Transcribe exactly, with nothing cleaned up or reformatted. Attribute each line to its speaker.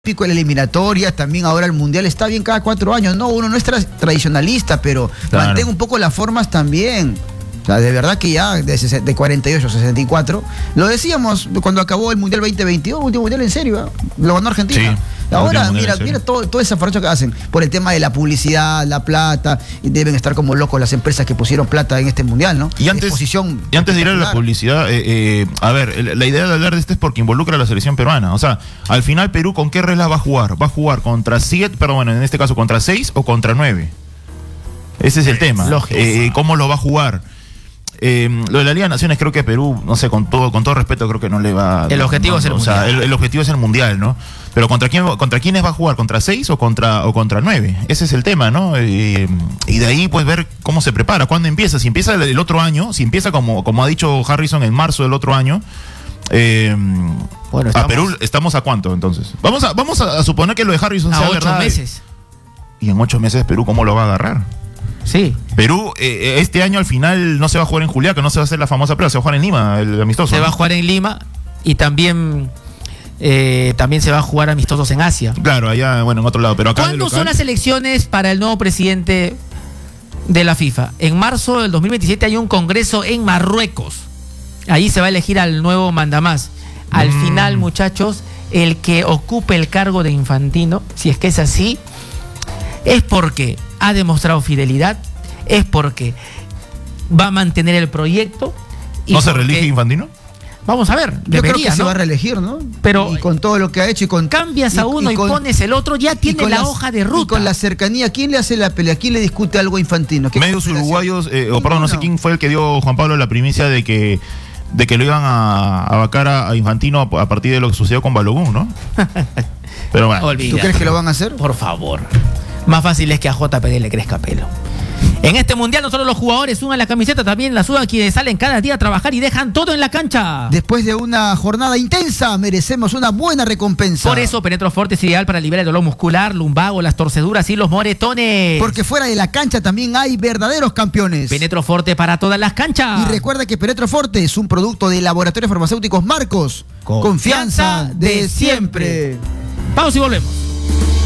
Speaker 1: Pico en eliminatorias, también ahora el mundial está bien cada cuatro años. No, uno no es tra tradicionalista, pero claro, mantenga un poco las formas también. O sea, de verdad que ya de, de cuarenta y ocho a sesenta y cuatro, lo decíamos cuando acabó el mundial veinte veintidós, último mundial en serio, ¿eh? Lo ganó Argentina. Sí, ahora, mira, mira todo, toda esa farracha que hacen por el tema de la publicidad, la plata, y deben estar como locos las empresas que pusieron plata en este mundial, ¿no?
Speaker 2: Y antes, y antes de ir a la publicidad, eh, eh, a ver, la idea de hablar de esto es porque involucra a la selección peruana. O sea, al final Perú, ¿con qué reglas va a jugar? ¿Va a jugar contra siete, pero bueno, en este caso contra seis o contra nueve? Ese es el tema. Eh, ¿Cómo lo va a jugar? Eh, lo de la Liga de Naciones, creo que Perú, no sé, con todo con todo respeto, creo que no le va...
Speaker 3: El objetivo
Speaker 2: no,
Speaker 3: es el
Speaker 2: o
Speaker 3: mundial.
Speaker 2: Sea, el, el objetivo es el mundial, ¿no? Pero ¿contra quién contra quiénes va a jugar? ¿Contra seis o contra o contra nueve? Ese es el tema, ¿no? Eh, y de ahí, pues, ver cómo se prepara, cuándo empieza. Si empieza el, el otro año, si empieza como, como ha dicho Harrison en marzo del otro año, eh, bueno, estamos... a Perú, ¿estamos a cuánto entonces? Vamos a, vamos a, a suponer que lo de Harrison
Speaker 3: a
Speaker 2: sea
Speaker 3: ocho
Speaker 2: verdad.
Speaker 3: meses.
Speaker 2: Y en ocho meses Perú, ¿cómo lo va a agarrar?
Speaker 3: Sí.
Speaker 2: Perú, eh, este año al final no se va a jugar en Juliaca, no se va a hacer la famosa prueba, se va a jugar en Lima, el amistoso.
Speaker 3: Se
Speaker 2: ¿no?
Speaker 3: va a jugar en Lima y también, eh, también se va a jugar amistosos en Asia.
Speaker 2: Claro, allá, bueno, en otro lado. Pero acá
Speaker 3: ¿Cuándo son las elecciones para el nuevo presidente de la FIFA? En marzo del dos mil veintisiete hay un congreso en Marruecos. Ahí se va a elegir al nuevo mandamás. Al mm. final, muchachos, el que ocupe el cargo de Infantino, si es que es así, es porque ha demostrado fidelidad, es porque va a mantener el proyecto. Y
Speaker 2: ¿No se reelige Infantino?
Speaker 3: Vamos a ver,
Speaker 1: yo
Speaker 3: debería,
Speaker 1: creo que
Speaker 3: ¿no?
Speaker 1: se va a reelegir, ¿no?
Speaker 3: Pero
Speaker 1: y con todo lo que ha hecho y con
Speaker 3: cambias a uno y, y, con, y pones el otro, ya tiene la las, hoja de ruta.
Speaker 1: Y con la cercanía, ¿quién le hace la pelea? ¿Quién le discute algo a Infantino?
Speaker 2: Medios uruguayos, eh, o perdón, no sé quién fue el que dio Juan Pablo la primicia de que de que lo iban a, a vacar a, a Infantino a, a partir de lo que sucedió con Balogun, ¿no? Pero bueno.
Speaker 1: Olvídate. ¿Tú crees que lo van a hacer?
Speaker 3: Por favor. Más fácil es que a J P D le crezca pelo. En este mundial no solo los jugadores sudan la camiseta, también la sudan quienes salen cada día a trabajar y dejan todo en la cancha.
Speaker 1: Después de una jornada intensa, merecemos una buena recompensa.
Speaker 3: Por eso Penetro Forte es ideal para aliviar el dolor muscular, lumbago, las torceduras y los moretones.
Speaker 1: Porque fuera de la cancha también hay verdaderos campeones.
Speaker 3: Penetro Forte para todas las canchas.
Speaker 1: Y recuerda que Penetro Forte es un producto de Laboratorios Farmacéuticos Marcos. Confianza, Confianza de siempre.
Speaker 3: Vamos y volvemos.